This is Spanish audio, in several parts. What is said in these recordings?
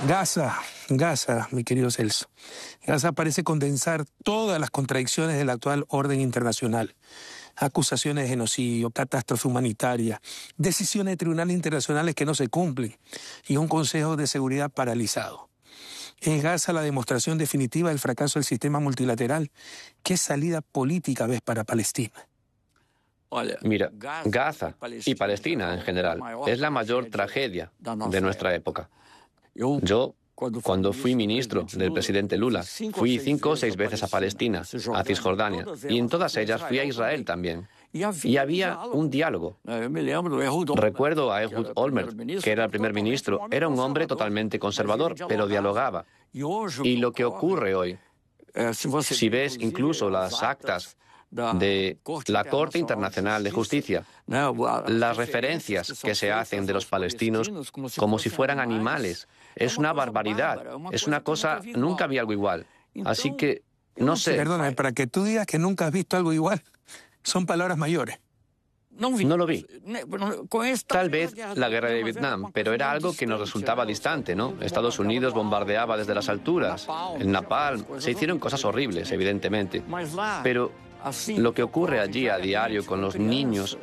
Gaza, mi querido Celso. Gaza parece condensar todas las contradicciones del actual orden internacional. Acusaciones de genocidio, catástrofe humanitaria, decisiones de tribunales internacionales que no se cumplen y un Consejo de Seguridad paralizado. ¿Es Gaza la demostración definitiva del fracaso del sistema multilateral? ¿Qué salida política ves para Palestina? Mira, Gaza y Palestina en general es la mayor tragedia de nuestra época. Yo, cuando fui ministro del presidente Lula, fui 5 o 6 veces a Palestina, a Cisjordania, y en todas ellas fui a Israel también. Y había un diálogo. Recuerdo a Ehud Olmert, que era el primer ministro. Era un hombre totalmente conservador, pero dialogaba. Y lo que ocurre hoy, si ves incluso las actas de la Corte Internacional de Justicia, las referencias que se hacen de los palestinos como si fueran animales, es una barbaridad, es una cosa, nunca vi algo igual. Así que, no sé. Perdóname, para que tú digas que nunca has visto algo igual, son palabras mayores. No lo vi. Tal vez la guerra de Vietnam, pero era algo que nos resultaba distante, ¿no? Estados Unidos bombardeaba desde las alturas, el napalm, se hicieron cosas horribles, evidentemente. Pero lo que ocurre allí a diario con los niños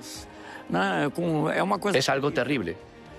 es algo terrible.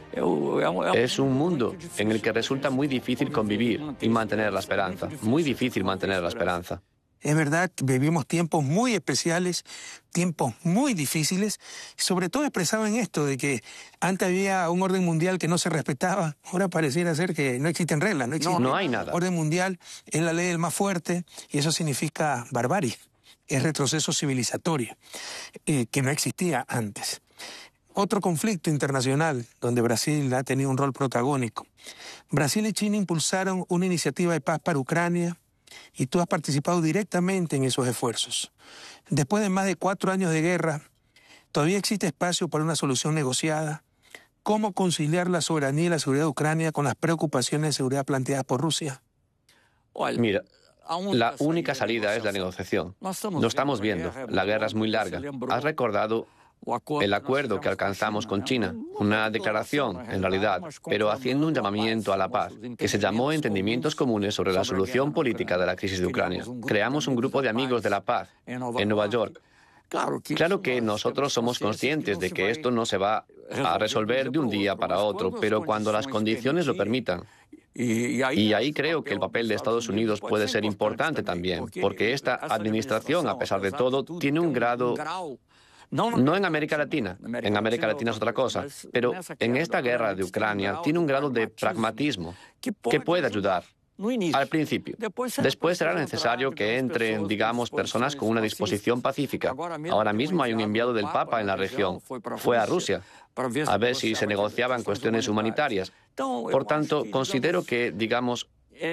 Es un mundo en el que resulta muy difícil convivir y mantener la esperanza. Muy difícil mantener la esperanza. Es verdad que vivimos tiempos muy especiales, tiempos muy difíciles, sobre todo expresado en esto de que antes había un orden mundial que no se respetaba, ahora pareciera ser que no existen reglas, No hay nada. Orden mundial es la ley del más fuerte y eso significa barbarie, es retroceso civilizatorio, que no existía antes. Otro conflicto internacional donde Brasil ha tenido un rol protagónico. Brasil y China impulsaron una iniciativa de paz para Ucrania, y tú has participado directamente en esos esfuerzos. Después de más de 4 años de guerra, ¿todavía existe espacio para una solución negociada? ¿Cómo conciliar la soberanía y la seguridad de Ucrania con las preocupaciones de seguridad planteadas por Rusia? Mira, la única salida es la negociación. Lo estamos viendo. La guerra es muy larga. ¿Has recordado el acuerdo que alcanzamos con China? Una declaración, en realidad, pero haciendo un llamamiento a la paz, que se llamó Entendimientos Comunes sobre la Solución Política de la Crisis de Ucrania. Creamos un grupo de amigos de la paz en Nueva York. Claro que nosotros somos conscientes de que esto no se va a resolver de un día para otro, pero cuando las condiciones lo permitan. Y ahí creo que el papel de Estados Unidos puede ser importante también, porque esta administración, a pesar de todo, tiene un grado. No en América Latina, en América Latina es otra cosa, pero en esta guerra de Ucrania tiene un grado de pragmatismo que puede ayudar al principio. Después será necesario que entren, digamos, personas con una disposición pacífica. Ahora mismo hay un enviado del Papa en la región. Fue a Rusia a ver si se negociaban cuestiones humanitarias. Por tanto, considero que, digamos,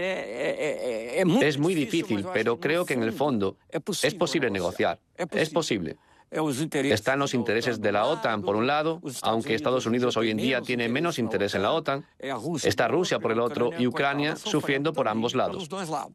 es muy difícil, pero creo que en el fondo es posible negociar. Es posible. Están los intereses de la OTAN, por un lado, aunque Estados Unidos hoy en día tiene menos interés en la OTAN. Está Rusia por el otro y Ucrania sufriendo por ambos lados.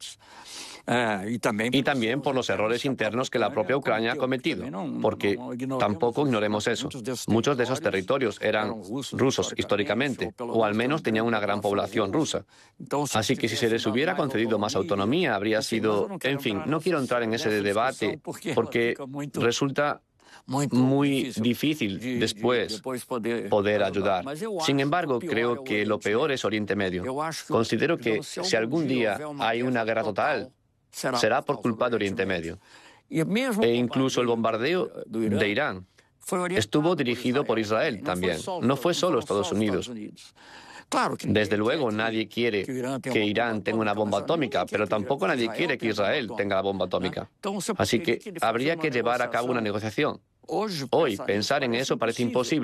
Y también por los errores internos que la propia Ucrania ha cometido, porque tampoco ignoremos eso. Muchos de esos territorios eran rusos históricamente, o al menos tenían una gran población rusa. Así que si se les hubiera concedido más autonomía, habría sido. En fin, no quiero entrar en ese debate, porque resulta muy difícil después poder ayudar. Sin embargo, creo que lo peor es Oriente Medio. Considero que si algún día hay una guerra total, será por culpa de Oriente Medio. E incluso el bombardeo de Irán estuvo dirigido por Israel también. No fue solo Estados Unidos. Desde luego, nadie quiere que Irán tenga una bomba atómica, pero tampoco nadie quiere que Israel tenga la bomba atómica. Así que habría que llevar a cabo una negociación. Hoy, pensar en eso parece imposible.